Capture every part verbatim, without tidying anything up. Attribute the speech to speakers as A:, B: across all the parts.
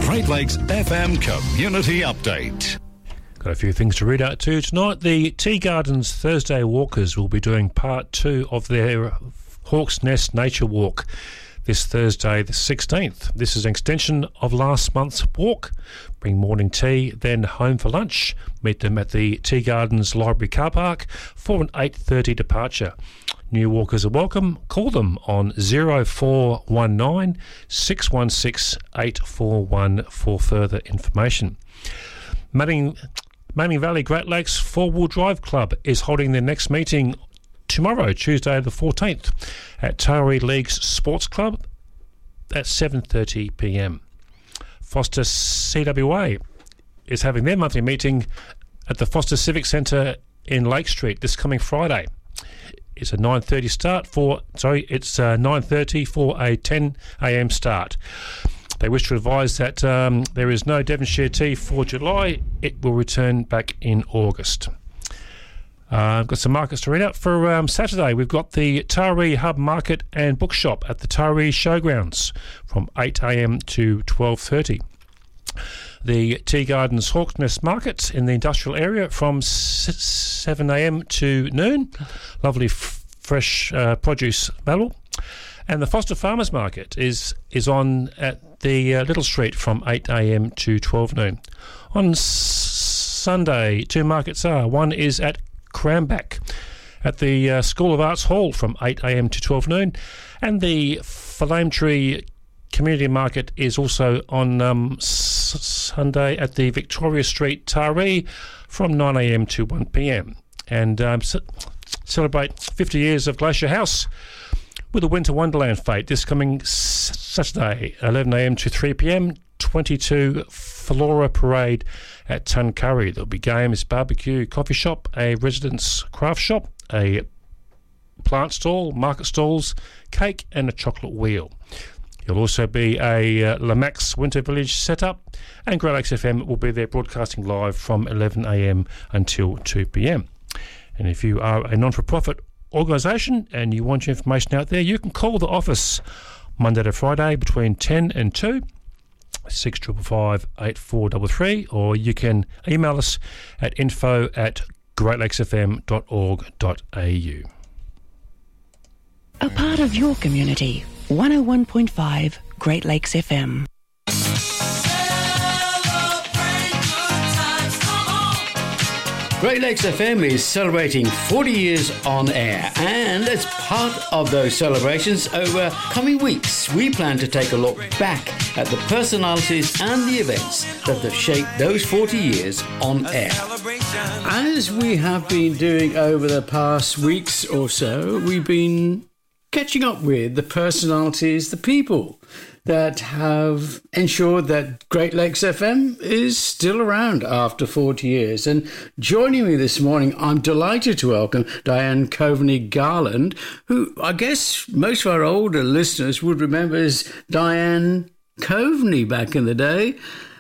A: Great Lakes F M Community Update.
B: Got a few things to read out to you tonight. The Tea Gardens Thursday Walkers will be doing part two of their Hawk's Nest Nature Walk this Thursday the sixteenth. This is an extension of last month's walk. Bring morning tea, then home for lunch. Meet them at the Tea Gardens Library car park for an eight thirty departure. New walkers are welcome. Call them on zero four one nine, six one six, eight four one for further information. Manning, Manning Valley Great Lakes Four-Wheel Drive Club is holding their next meeting tomorrow, Tuesday the fourteenth, at Taree Leagues Sports Club at seven thirty p m. Foster C W A is having their monthly meeting at the Foster Civic Centre in Lake Street this coming Friday. It's a nine thirty start for, sorry, it's uh, nine thirty for a ten a m start. They wish to advise that um, there is no Devonshire tea for July. It will return back in August. Uh, I've got some markets to read out for um, Saturday. We've got the Taree Hub Market and Bookshop at the Taree Showgrounds from eight a m to twelve thirty. The Tea Gardens Hawk's Nest Market in the industrial area from seven a m to noon. Lovely f- fresh uh, produce available. And the Foster Farmers Market is is on at the uh, Little Street from eight a m to twelve noon. On s- Sunday, two markets are. One is at Cranback at the uh, School of Arts Hall from eight a m to twelve noon. And the Flame Tree Community Market is also on um, s- Sunday at the Victoria Street Taree from nine a m to one p m. And um, c- celebrate fifty years of Glacier House with a Winter Wonderland fete this coming s- Saturday, eleven a m to three p m, twenty-two Flora Parade at Tuncurry. There'll be games, barbecue, coffee shop, a residence craft shop, a plant stall, market stalls, cake and a chocolate wheel. There'll also be a uh, Lamax Winter Village setup, and Great Lakes F M will be there broadcasting live from eleven a m until two p m. And if you are a non-for-profit organisation and you want your information out there, you can call the office Monday to Friday between ten and two, six five five, eight four three three, or you can email us at info at great lakes f m dot org dot a u.
C: A part of your community. one oh one point five Great Lakes F M.
D: Great Lakes F M is celebrating forty years on air, and as part of those celebrations over coming weeks, we plan to take a look back at the personalities and the events that have shaped those forty years on air. As we have been doing over the past weeks or so, we've been catching up with the personalities, the people that have ensured that Great Lakes F M is still around after forty years. And joining me this morning, I'm delighted to welcome Diane Coveney Garland, who I guess most of our older listeners would remember as Diane Coveney back in the day.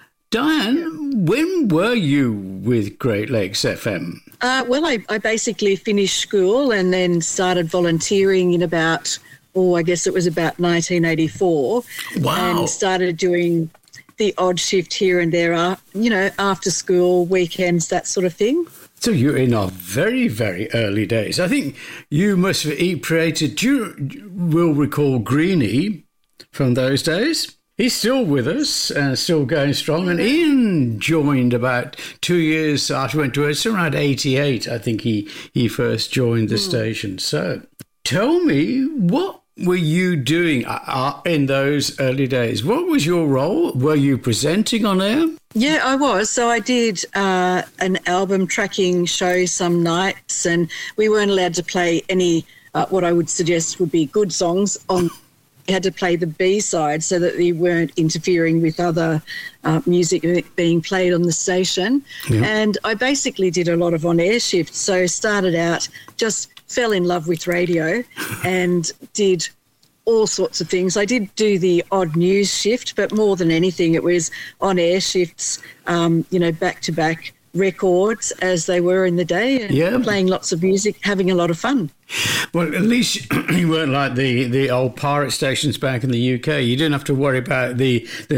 D: Diane, when were you with Great Lakes F M?
E: Uh, well, I, I basically finished school and then started volunteering in about, oh, I guess it was about nineteen eighty-four.
D: Wow.
E: And started doing the odd shift here and there, uh, you know, after school, weekends, that sort of thing.
D: So you're in our very, very early days. I think you must have created, you will recall Greenie from those days. He's still with us and still going strong. And Ian joined about two years after we went to it. It's around eighty-eight, I think he, he first joined the mm. station. So tell me, what were you doing uh, in those early days? What was your role? Were you presenting on air?
E: Yeah, I was. So I did uh, an album tracking show some nights, and we weren't allowed to play any, uh, what I would suggest would be good songs on. Had to play the B-side so that they weren't interfering with other uh, music being played on the station. Yeah. And I basically did a lot of on-air shifts. So started out, just fell in love with radio and did all sorts of things. I did do the odd news shift, but more than anything it was on-air shifts, um, you know, back-to-back records as they were in the day, and yeah. playing lots of music, having a lot of fun.
D: Well, at least you weren't like the, the old pirate stations back in the U K. You didn't have to worry about the, the